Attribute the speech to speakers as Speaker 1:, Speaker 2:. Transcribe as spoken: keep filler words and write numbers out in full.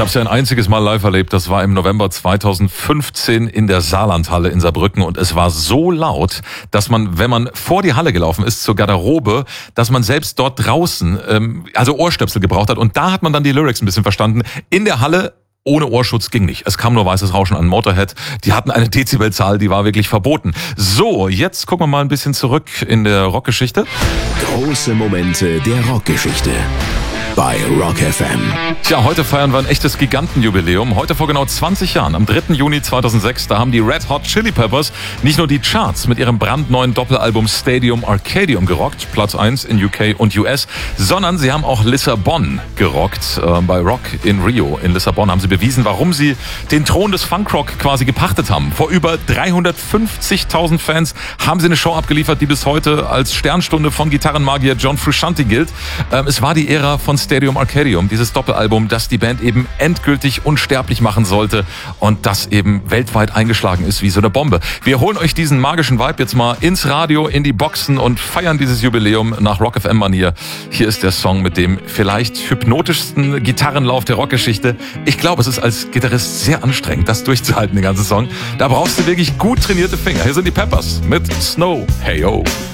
Speaker 1: habe es ja ein einziges Mal live erlebt. Das war im November zweitausendfünfzehn in der Saarlandhalle in Saarbrücken. Und es war so laut, dass man, wenn man vor die Halle gelaufen ist, zur Garderobe, dass man selbst dort draußen, ähm, also Ohrstöpsel gebraucht hat. Und da hat man dann die Lyrics ein bisschen verstanden. In der Halle ohne Ohrschutz ging nicht. Es kam nur weißes Rauschen an Motorhead. Die hatten eine Dezibelzahl, die war wirklich verboten. So, jetzt gucken wir mal ein bisschen zurück in der Rockgeschichte.
Speaker 2: Große Momente der Rockgeschichte bei Rock F M.
Speaker 1: Tja, heute feiern wir ein echtes Gigantenjubiläum. Heute vor genau zwanzig Jahren, am dritten Juni zweitausendsechs, da haben die Red Hot Chili Peppers nicht nur die Charts mit ihrem brandneuen Doppelalbum Stadium Arcadium gerockt, Platz eins in U K und U S, sondern sie haben auch Lissabon gerockt. Äh, bei Rock in Rio in Lissabon haben sie bewiesen, warum sie den Thron des Funkrock quasi gepachtet haben. Vor über dreihundertfünfzigtausend Fans haben sie eine Show abgeliefert, die bis heute als Sternstunde von Gitarrenmagier John Frusciante gilt. Ähm, es war die Ära von Stadium Arcadium, dieses Doppelalbum, das die Band eben endgültig unsterblich machen sollte und das eben weltweit eingeschlagen ist wie so eine Bombe. Wir holen euch diesen magischen Vibe jetzt mal ins Radio, in die Boxen und feiern dieses Jubiläum nach Rock F M-Manier. Hier ist der Song mit dem vielleicht hypnotischsten Gitarrenlauf der Rockgeschichte. Ich glaube, es ist als Gitarrist sehr anstrengend, das durchzuhalten, den ganzen Song. Da brauchst du wirklich gut trainierte Finger. Hier sind die Peppers mit Snow. Hey, yo.